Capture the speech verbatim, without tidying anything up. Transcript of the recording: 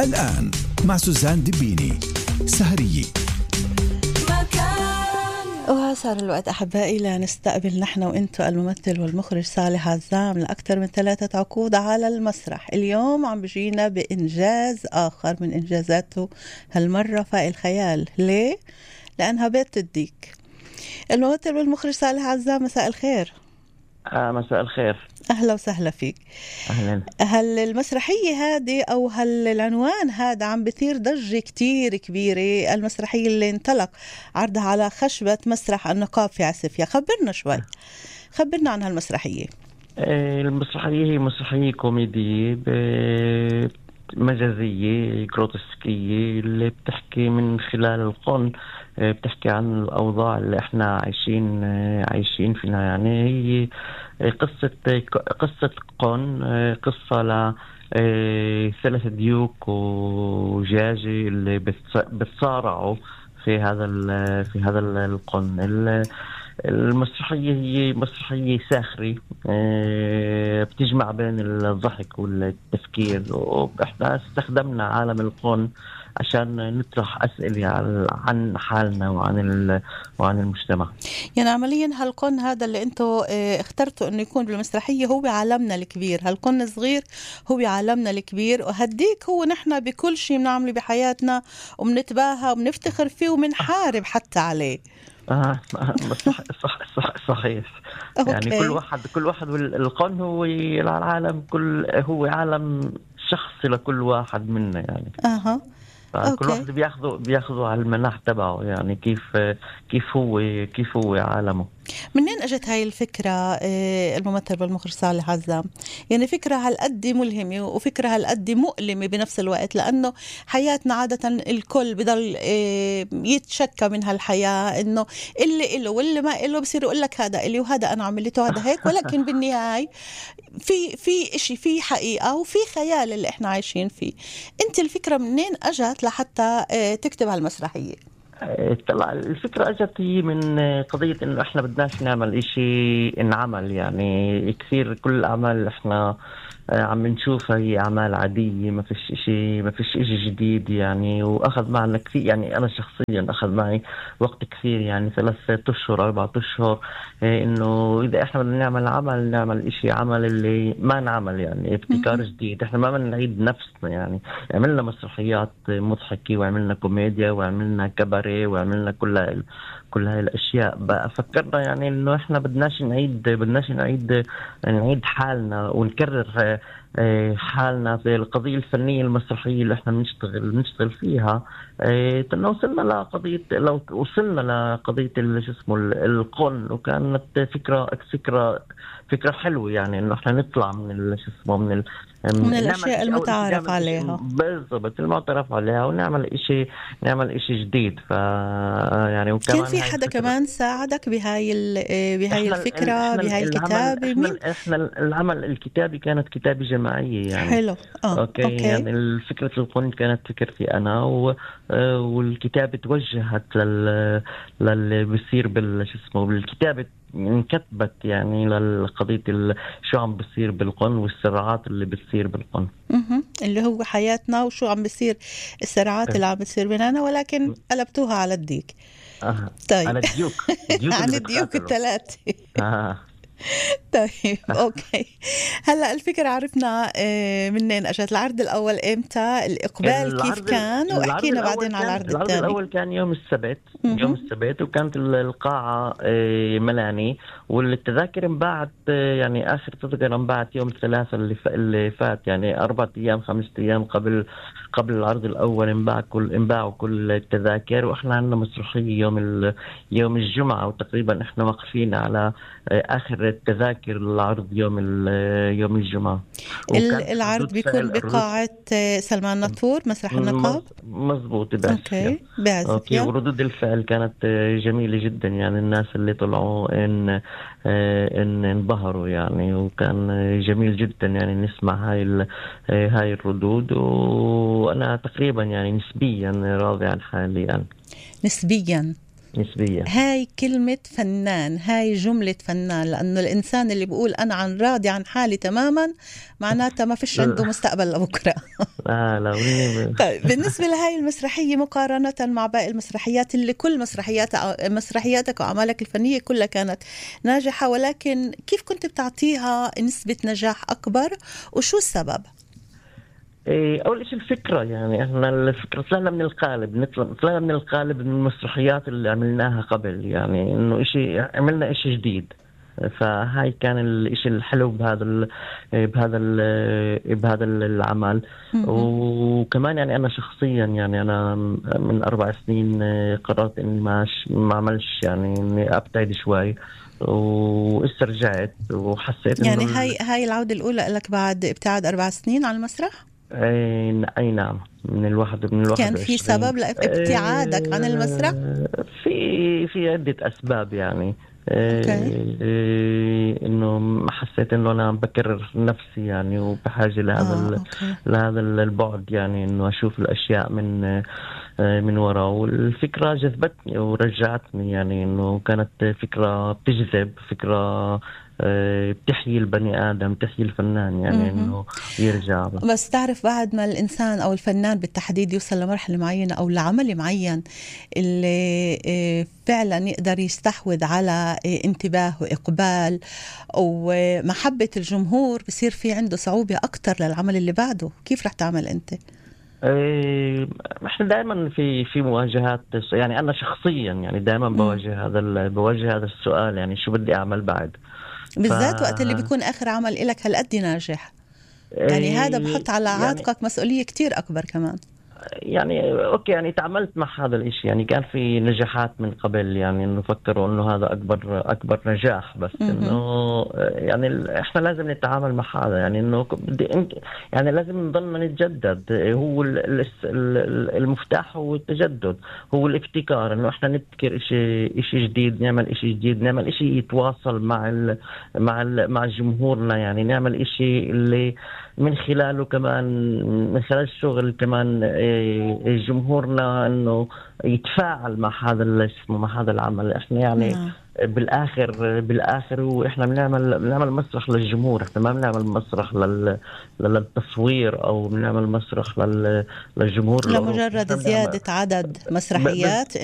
الآن مع سوزان دبيني سهرية. وصار الوقت أحبائي لنستقبل نحن وإنتو الممثل والمخرج صالح عزام لأكثر من ثلاثة عقود على المسرح. اليوم عم بجينا بإنجاز آخر من إنجازاته، هالمرة فاق الخيال. ليه؟ لأنها بيت الديك. الممثل والمخرج صالح عزام، مساء الخير. آه مساء الخير. أهلا وسهلا فيك. أهلا. هل المسرحية هذه أو هل العنوان هذا عم بثير ضجة كتير كبيرة، المسرحية اللي انطلق عرضها على خشبة مسرح النقاب في عسفية. خبرنا شوي، خبرنا عن هالمسرحية. المسرحية هي مسرحية كوميدية مجازية جروتسكية اللي بتحكي من خلال القن، بتحكي عن الأوضاع اللي احنا عايشين عايشين فيها. يعني هي قصة قصة قن، قصة ل ثلاث ديوك وجاجي اللي بتصارعوا في هذا في هذا القن. المسرحية هي مسرحية ساخرة بتجمع بين الضحك والتفكير، وإحنا استخدمنا عالم القن عشان نطرح أسئلة عن حالنا وعن وعن المجتمع. يعني عمليا هالقن هذا اللي انتو اخترتوا انه يكون بالمسرحية هو عالمنا الكبير، هالقن الصغير هو عالمنا الكبير، وهديك هو نحن بكل شيء بنعمله بحياتنا وبنتباهى وبنفتخر فيه وبنحارب حتى عليه. آه صح صح صح صحيح. أوكي. يعني كل واحد كل واحد القن هو العالم، كل هو عالم شخصي لكل واحد منا يعني. اها كل واحد بياخذوا بياخذوا على المناح تبعه، يعني كيف كيف هو كيف هو عالمه. منين اجت هاي الفكرة الممثل والمخرج صالح عزام؟ يعني فكرة هالقد ملهمة وفكرة هالقد مؤلمة بنفس الوقت، لأنه حياتنا عادة الكل بضل يتشكى من هالحياة، إنه اللي إله واللي ما إله بصير يقول لك هذا إلي وهذا أنا عملته هذا هيك، ولكن بالنهاية في في إشي، في حقيقة وفي خيال اللي إحنا عايشين فيه. أنت الفكرة منين اجت لحتى تكتب هالمسرحية؟ طلع الفكرة اجت هي من قضية انه احنا بدناش نعمل اشي انعمل. يعني كثير كل الاعمال اللي احنا عم نشوفها هي اعمال عادية، ما فيش اشي ما فيش اشي جديد يعني. واخذ معنا كثير، يعني انا شخصيا اخذ معي وقت كثير، يعني ثلاثة اشهر اربعة اشهر، انه اذا احنا بدنا نعمل عمل نعمل اشي عمل اللي ما نعمل، يعني ابتكار جديد. احنا ما بدنا نعيد نفسنا. يعني عملنا مسرحيات مضحكة وعملنا كوميديا وعملنا كباريه وعملنا كل كل هاي الاشياء. بقى فكرنا يعني انه احنا بدناش نعيد بدناش نعيد نعيد حالنا ونكرر حالنا في القضية الفنية المسرحية اللي احنا بنشتغل بنشتغل فيها. اه وصلنا لقضية لو وصلنا لقضية شو اسمه القن، وكانت فكرة فكرة فكرة حلوة، يعني انه احنا نطلع من شو اسمه من من الاشياء المتعارف عليها. بالضبط، المعترف عليها، ونعمل اشي نعمل اشي جديد. ف يعني وكمان كان في حدا كمان ساعدك بهاي بهاي إحنا الفكرة إحنا بهاي الكتابة؟ إحنا, مين؟ احنا العمل الكتابي كانت كتابة جماعية يعني. حلو. اه أوكي. أوكي. يعني فكرة القن كانت فكرتي انا، و... والكتابة توجهت لل للي بيصير بال شو اسمه بالكتابة، انكتبت يعني للقضية شو عم بيصير بالقن والصراعات اللي بتصير بالقن، اها اللي هو حياتنا وشو عم بيصير، الصراعات اللي عم بيصير بيننا، ولكن قلبتوها على الديك. أه. طيب على الديوك عن الديوك الثلاثة. آه. طيب اوكي. هلا الفكرة عرفنا منين اجت. العرض الاول امتى؟ الاقبال كيف كان؟ واحكينا بعدين على العرض الثاني. العرض الاول كان يوم السبت يوم السبت وكانت القاعة ملاني، والتذاكر انباعت، يعني اخر تذكرة انباعت يوم الثلاثاء اللي اللي فات، يعني اربعة ايام خمسة ايام قبل قبل العرض الاول انباع كل انباعوا كل التذاكر. واحنا عندنا مسرحية يوم يوم الجمعة، وتقريبا احنا واقفين على اخر التذاكر العرض يوم يوم الجمعة. العرض بيكون بقاعة سلمان نطور مسرح النقاب. مزبوط بعزفية. اوكي بعزفية. وردود الفعل كانت جميلة جدا، يعني الناس اللي طلعوا ان ان انبهروا يعني، وكان جميل جدا يعني نسمع هاي هاي الردود. وانا تقريبا يعني نسبيا راضي عن حالي يعني. نسبيا نسبيا. هاي كلمة فنان، هاي جملة فنان، لأنه الإنسان اللي بيقول أنا عن راضي عن حالي تماما معناتها ما فيش عنده مستقبل لبكرة. لا لا طيب بالنسبة لهاي المسرحية مقارنة مع باقي المسرحيات اللي كل مسرحيات مسرحياتك وأعمالك الفنية كلها كانت ناجحة، ولكن كيف كنت بتعطيها نسبة نجاح أكبر وشو السبب؟ أول شيء الفكرة، يعني إحنا الفكرة طلعنا من القالب، نطلع طلعنا من القالب من المسرحيات اللي عملناها قبل، يعني إنه إشي عملنا إشي جديد. فهاي كان الإشي الحلو بهذا ال بهذا ال بهذا العمل. وكمان يعني أنا شخصيا يعني أنا من أربع سنين قررت إني ما ما أعملش، يعني إني أبتعد شوي، واسترجعت وحسيت يعني هاي هاي العودة الأولى لك بعد ابتعاد أربع سنين على المسرح؟ أي نعم، من الواحد من الواحد كان في سبب لابتعادك عن المسرح؟ في في عدة أسباب يعني. أوكي. إنه حسيت إنه أنا بكرر نفسي يعني، وبحاجة لهذا آه، لهذا البعد، يعني إنه أشوف الأشياء من من وراء. والفكرة جذبتني ورجعتني، يعني إنه كانت فكرة بتجذب، فكرة بتحيي البني آدم، بتحيي الفنان، يعني إنه يرجع. بس تعرف بعد ما الإنسان أو الفنان بالتحديد يوصل لمرحلة معينة أو لعمل معين اللي فعلا يقدر يستحوذ على انتباه وإقبال ومحبة الجمهور، بصير في عنده صعوبة أكتر للعمل اللي بعده. كيف رح تعمل أنت؟ احنا دائما في في مواجهات، يعني انا شخصيا يعني دائما بواجه هذا بواجه هذا السؤال، يعني شو بدي اعمل بعد، بالذات ف... وقت اللي بيكون اخر عمل إلك هالقد ناجح، يعني هذا بحط على عاتقك يعني مسؤولية كتير اكبر كمان. يعني اوكي، يعني تعاملت مع هذا الاشي، يعني كان في نجاحات من قبل، يعني انه فكروا انه هذا اكبر اكبر نجاح، بس انه يعني احنا لازم نتعامل مع هذا، يعني انه بدي يعني لازم نضلنا نتجدد. هو المفتاح هو التجدد، هو الابتكار، انه احنا نبتكر اشي اشي جديد، نعمل اشي جديد، نعمل اشي يتواصل مع ال مع ال مع جمهورنا، يعني نعمل اشي اللي من خلاله كمان، من خلال الشغل كمان جمهورنا انه يتفاعل مع هذا اسمه مع هذا العمل. احنا يعني نعم. بالاخر بالاخر واحنا بنعمل بنعمل مسرح للجمهور، احنا ما بنعمل مسرح لل للتصوير او بنعمل مسرح لل... للجمهور لمجرد زيادة عدد مسرحيات.